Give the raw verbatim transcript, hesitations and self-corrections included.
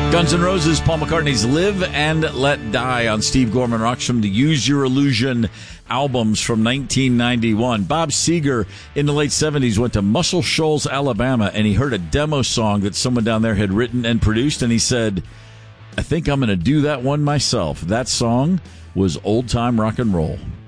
Guns N' Roses, Paul McCartney's Live and Let Die on Steve Gorman Rocks from the Use Your Illusion albums from nineteen ninety-one. Bob Seger in the late seventies went to Muscle Shoals, Alabama, and he heard a demo song that someone down there had written and produced, and he said, I think I'm going to do that one myself. That song was Old Time Rock and Roll.